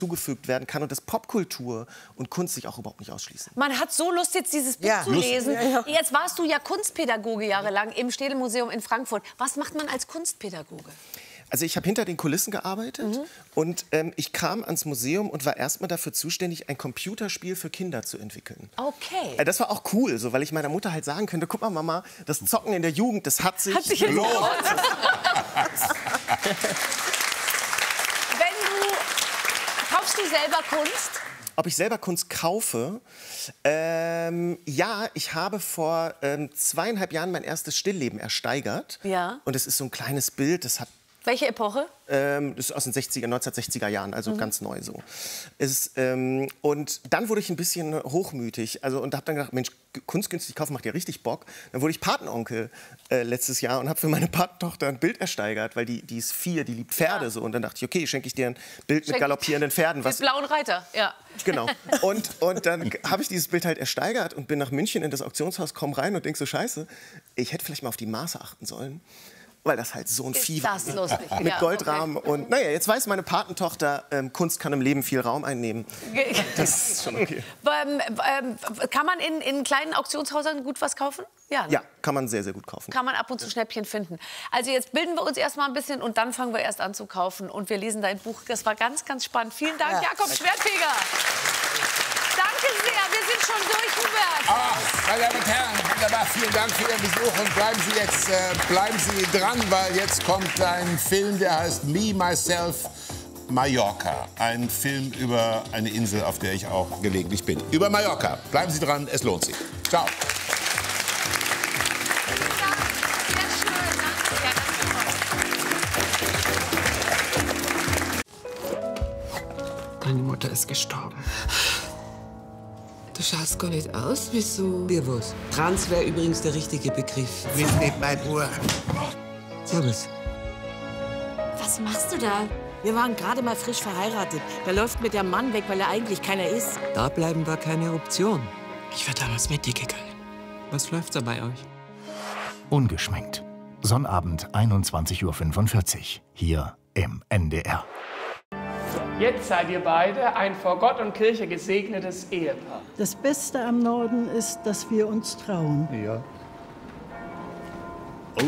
zugefügt werden kann und dass Popkultur und Kunst sich auch überhaupt nicht ausschließen. Man hat so Lust, jetzt dieses Buch zu lesen. Jetzt warst du ja Kunstpädagoge jahrelang im Städelmuseum in Frankfurt. Was macht man als Kunstpädagoge? Also ich habe hinter den Kulissen gearbeitet und ich kam ans Museum und war erstmal dafür zuständig, ein Computerspiel für Kinder zu entwickeln. Okay. Das war auch cool, so, weil ich meiner Mutter halt sagen könnte, guck mal Mama, das Zocken in der Jugend, das hat sich gelohnt. Kaufst du selber Kunst? Ob ich selber Kunst kaufe? Ja, ich habe vor 2,5 Jahren mein erstes Stillleben ersteigert. Ja. Und es ist so ein kleines Bild, das hat... Welche Epoche? Das ist aus den 1960er Jahren, also ganz neu so. Und dann wurde ich ein bisschen hochmütig und habe dann gedacht, Mensch, Kunst günstig kaufen macht ja richtig Bock. Dann wurde ich Patenonkel letztes Jahr und habe für meine Patentochter ein Bild ersteigert, weil die ist 4, die liebt Pferde so. Und dann dachte ich, okay, schenke ich dir ein Bild mit galoppierenden Pferden. Mit blauen Reiter, ja. Genau. Und dann habe ich dieses Bild halt ersteigert und bin nach München in das Auktionshaus, komm rein und denk so, scheiße, ich hätte vielleicht mal auf die Maße achten sollen. Weil das halt so ein Vieh war. Das lustig. Mit Goldrahmen. Okay. Und naja, jetzt weiß meine Patentochter, Kunst kann im Leben viel Raum einnehmen. Das ist schon okay. Kann man in kleinen Auktionshäusern gut was kaufen? Ja, ne? Ja, kann man sehr, sehr gut kaufen. Kann man ab und zu Schnäppchen finden. Also jetzt bilden wir uns erst mal ein bisschen und dann fangen wir erst an zu kaufen. Und wir lesen dein Buch. Das war ganz, ganz spannend. Vielen Dank, Jakob Schwertfeger. Danke sehr. Wir sind schon durch, Hubert. Ach, meine Damen und Herren, wunderbar. Vielen Dank für Ihren Besuch. Und bleiben Sie dran, weil jetzt kommt ein Film, der heißt Me, Myself, Mallorca. Ein Film über eine Insel, auf der ich auch gelegentlich bin. Über Mallorca. Bleiben Sie dran, es lohnt sich. Ciao. Deine Mutter ist gestorben. Du schaust gar nicht aus, wieso? Wie was? Trans wäre übrigens der richtige Begriff. Wie nicht mein Uhr. Servus. Was machst du da? Wir waren gerade mal frisch verheiratet. Der läuft mit dem Mann weg, weil er eigentlich keiner ist. Da bleiben war keine Option. Ich war damals mit dir gegangen. Was läuft da bei euch? Ungeschminkt. Sonnabend 21:45 Uhr. Hier im NDR. Jetzt seid ihr beide ein vor Gott und Kirche gesegnetes Ehepaar. Das Beste am Norden ist, dass wir uns trauen. Ja. Oh.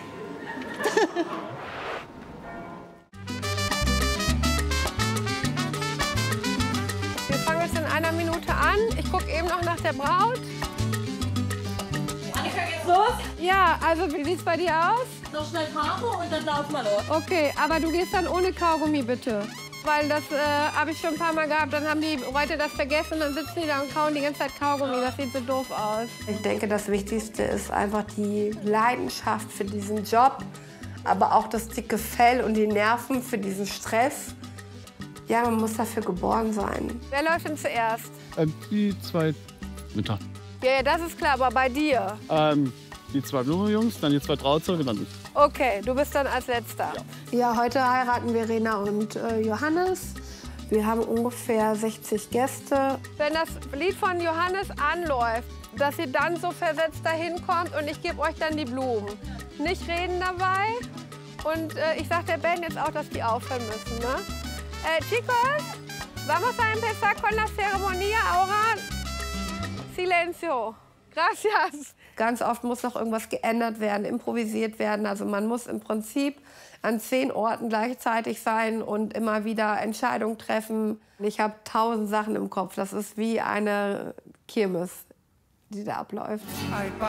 Wir fangen jetzt in einer Minute an. Ich gucke eben noch nach der Braut. Annika, geht's los? Ja, also wie sieht's bei dir aus? Noch schnell Haare und dann laufen wir los. Okay, aber du gehst dann ohne Kaugummi, bitte. Weil das habe ich schon ein paar Mal gehabt. Dann haben die Leute das vergessen und dann sitzen die da und kauen die ganze Zeit Kaugummi. Das sieht so doof aus. Ich denke, das Wichtigste ist einfach die Leidenschaft für diesen Job, aber auch das dicke Fell und die Nerven für diesen Stress. Ja, man muss dafür geboren sein. Wer läuft denn zuerst? Die zwei Mütter. Ja, das ist klar, aber bei dir? Die zwei Blumenjungs, dann die zwei Trauzeuge, dann ich. Okay, du bist dann als Letzter. Ja, heute heiraten Verena und Johannes. Wir haben ungefähr 60 Gäste. Wenn das Lied von Johannes anläuft, dass ihr dann so versetzt dahin kommt und ich gebe euch dann die Blumen. Nicht reden dabei. Und ich sag der Band jetzt auch, dass die aufhören müssen, ne? Chicos, vamos a empezar con la ceremonia ahora. Silencio. Gracias. Ganz oft muss noch irgendwas geändert werden, improvisiert werden. Also man muss im Prinzip an 10 Orten gleichzeitig sein und immer wieder Entscheidungen treffen. Ich habe 1000 Sachen im Kopf. Das ist wie eine Kirmes, die da abläuft.